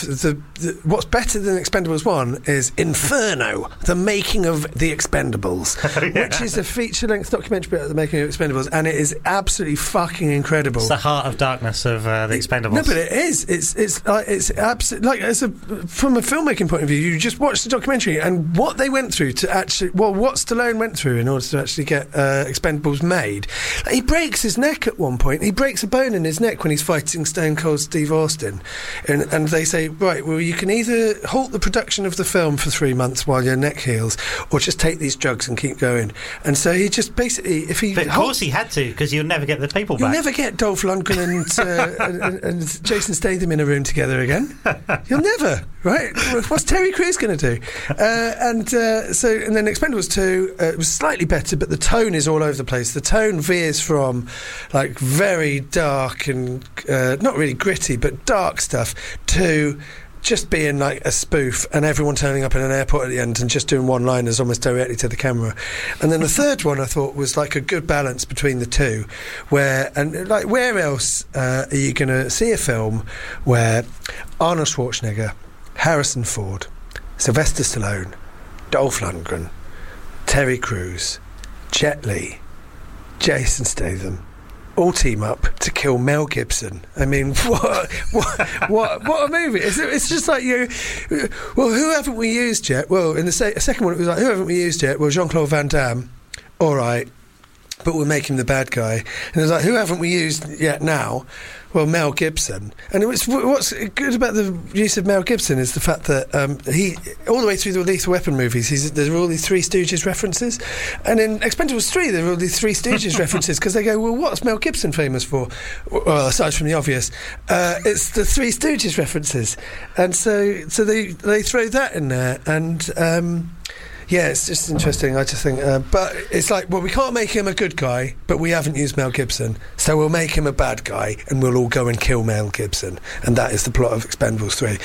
what's better than Expendables 1 is Inferno, the making of the Expendables, which is a feature-length documentary about the making of Expendables, and it is absolutely fucking incredible. It's the heart of darkness of the Expendables. No, but it is. It's absolutely like from a filmmaking point of view. You just watch the documentary and what they went through to actually, what Stallone went through in order to actually get Expendables made. Like, he breaks his neck at one point. He breaks a bone in his neck when he's fighting Stone Cold Steve Austin, and they say, right, well, you can either halt the production of the film for 3 months while your neck heals, or just take these drugs and keep going. And so he just basically, but of course he had to, because you'll never get the people back. You'll never get Dolph Lundgren and Jason Statham in a room together again. You'll never, right? What's Terry Crews going to do? And then Expendables 2 was slightly better, but the tone is all over the place. The tone veers from like very dark and not really gritty, but dark stuff to just being like a spoof and everyone turning up in an airport at the end and just doing one-liners almost directly to the camera. And then the third one I thought was like a good balance between the two, where else are you going to see a film where Arnold Schwarzenegger, Harrison Ford, Sylvester Stallone, Dolph Lundgren, Terry Crews, Jet Li, Jason Statham all team up to kill Mel Gibson? I mean, what a movie! It's just like well, who haven't we used yet? Well, in the second one, it was like, who haven't we used yet? Well, Jean-Claude Van Damme. All right, but we'll make him the bad guy. And it's like, who haven't we used yet now? Well, Mel Gibson. And what's good about the use of Mel Gibson is the fact that he, all the way through the Lethal Weapon movies, there are all these Three Stooges references. And in Expendables 3, there are all these Three Stooges references, because they go, well, what's Mel Gibson famous for? Well, aside from the obvious, it's the Three Stooges references. And so they throw that in there. And yeah, it's just interesting. I just think, but it's like, well, we can't make him a good guy, but we haven't used Mel Gibson, so we'll make him a bad guy, and we'll all go and kill Mel Gibson, and that is the plot of Expendables 3.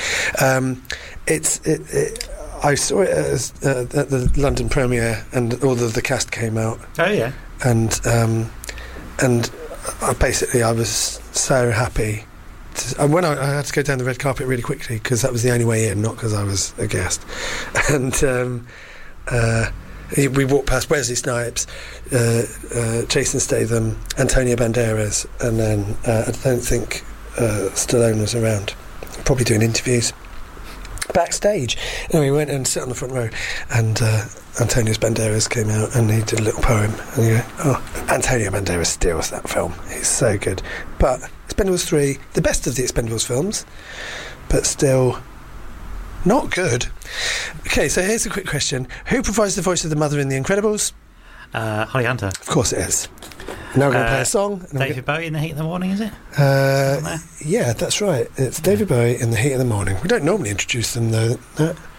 I saw it at the London premiere, and all of the cast came out. Oh yeah, and I was so happy. And when I had to go down the red carpet really quickly, because that was the only way in, not because I was a guest, and. We walked past Wesley Snipes, Jason Statham, Antonio Banderas, and then I don't think Stallone was around, probably doing interviews backstage. Anyway, we went and sat on the front row, and Antonio Banderas came out and he did a little poem, and you go, oh, Antonio Banderas steals that film. He's so good. But Expendables 3, the best of the Expendables films, but still not good. Okay, so here's a quick question. Who provides the voice of the mother in The Incredibles? Holly Hunter. Of course it is. Now we're going to play a song. David Bowie in The Heat of the Morning, is it? Yeah, that's right. It's David Bowie in The Heat of the Morning. We don't normally introduce them, though.